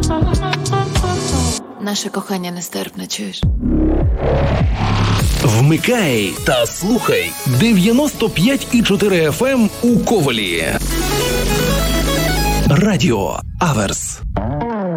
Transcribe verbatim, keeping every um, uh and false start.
Наше кохання нестерпне, чуєш? Вмикай та слухай дев'яносто п'ять і чотири еф ем у Ковелі. Радіо Аверс.